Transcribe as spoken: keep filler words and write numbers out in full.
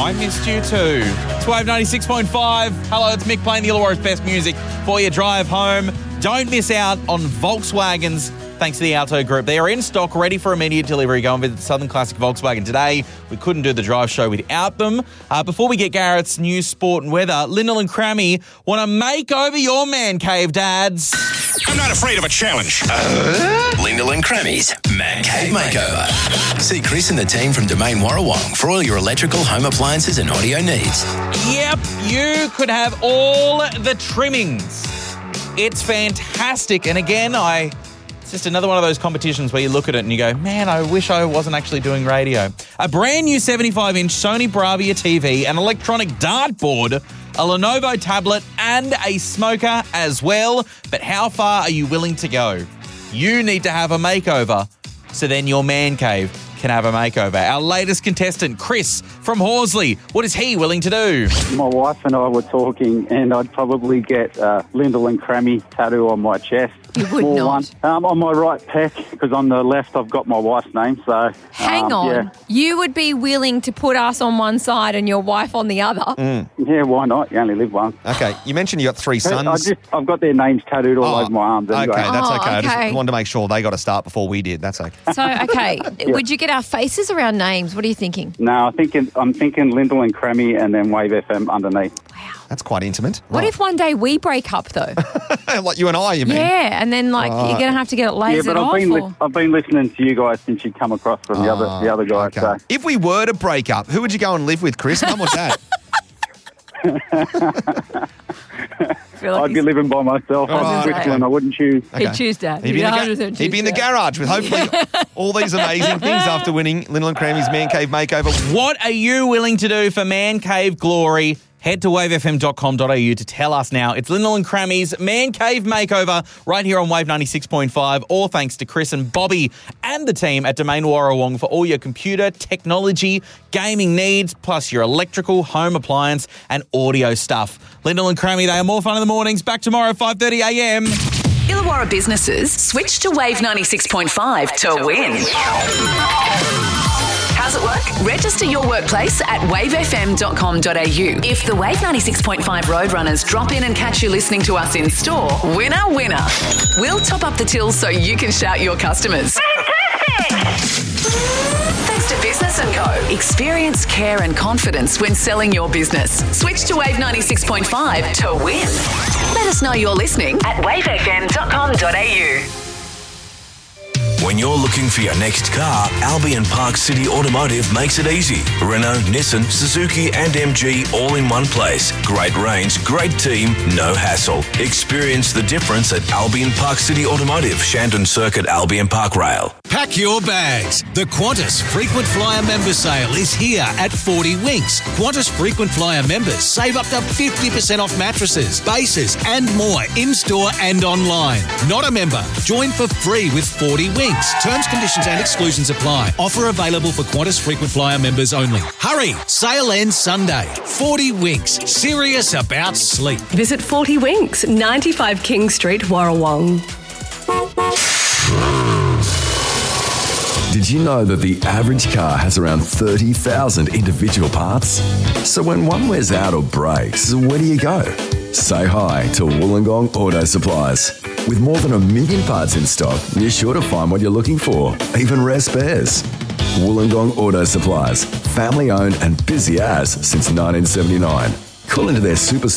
I missed you too. It's Wave ninety-six point five. Hello, it's Mick playing the Illawarra's best music for your drive home. Don't miss out on Volkswagens. Thanks to the Alto Group. They are in stock, ready for immediate delivery. Go and visit Southern Classic Volkswagen today. We couldn't do the drive show without them. Uh, before we get Garrett's news, sport and weather, Lyndall and Crammy want to make over your man cave, dads. I'm not afraid of a challenge. Uh, Lyndall and Crammy's Man Cave Makeover. See Chris and the team from Domain Warrawong for all your electrical, home appliances and audio needs. Yep, you could have all the trimmings. It's fantastic. And again, I... It's just another one of those competitions where you look at it and you go, man, I wish I wasn't actually doing radio. A brand new seventy-five inch Sony Bravia T V, an electronic dartboard, a Lenovo tablet and a smoker as well. But how far are you willing to go? You need to have a makeover so then your man cave can have a makeover. Our latest contestant, Chris from Horsley, what is he willing to do? My wife and I were talking and I'd probably get uh, Lyndall and Crammy tattoo on my chest. You would Small not. One. Um, on my right pec, because on the left I've got my wife's name. So Hang um, on. Yeah. You would be willing to put us on one side and your wife on the other? Mm. Yeah, why not? You only live once. Okay, you mentioned you got three sons. I just, I've got their names tattooed all Oh, over my arms. Anyway. Okay, that's Oh, okay. I okay. just wanted to make sure they got to start before we did. That's okay. So, okay, would you get our faces around names? What are you thinking? No, I'm thinking, I'm thinking Lyndall and Crammy and then Wave F M underneath. That's quite intimate. What Right. if one day we break up, though? Like you and I, you mean? Yeah, and then, like, Right. you're going to have to get it Yeah, lasered but I've off? been, or... li- I've been listening to you guys since you come across from the other the other guys. Okay. So. If we were to break up, who would you go and live with, Chris? Mum or dad? I feel like I'd be he's- living by myself. All I'm right. Switzerland. I wouldn't choose. He'd choose Dad. He'd be, in the, one ga- hundred percent he'd be in the choose Dad. garage with hopefully all these amazing things after winning Lyndall and Crammy's Man Cave Makeover. What are you willing to do for Man Cave glory? Head to wave f m dot com dot a u to tell us now. It's Lyndall and Crammy's Man Cave Makeover right here on Wave ninety-six point five. All thanks to Chris and Bobby and the team at Domain Warrawong for all your computer, technology, gaming needs, plus your electrical, home appliance and audio stuff. Lyndall and Crammy, they are more fun in the mornings. Back tomorrow, five thirty a m. Illawarra businesses switch to Wave ninety-six point five to win. How's it work? Register your workplace at wave f m dot com dot a u. If the Wave ninety-six point five Roadrunners drop in and catch you listening to us in store, winner, winner. We'll top up the till so you can shout your customers. Thanks to Business and Co. Experience, care and confidence when selling your business. Switch to Wave ninety-six point five to win. Let us know you're listening at wave f m dot com dot a u. When you're looking for your next car, Albion Park City Automotive makes it easy. Renault, Nissan, Suzuki and M G all in one place. Great range, great team, no hassle. Experience the difference at Albion Park City Automotive, Shandon Circuit, Albion Park Rail. Pack your bags. The Qantas Frequent Flyer Member Sale is here at forty Winks. Qantas Frequent Flyer members save up to fifty percent off mattresses, bases and more in-store and online. Not a member? Join for free with forty Winks. Terms, conditions and exclusions apply. Offer available for Qantas Frequent Flyer members only. Hurry! Sale ends Sunday. forty Winks. Serious about sleep. Visit forty Winks, ninety-five King Street, Warrawong. Did you know that the average car has around thirty thousand individual parts? So when one wears out or breaks, where do you go? Say hi to Wollongong Auto Supplies. With more than a million parts in stock, you're sure to find what you're looking for, even rare spares. Wollongong Auto Supplies, family owned and busy as since nineteen seventy-nine. Call into their super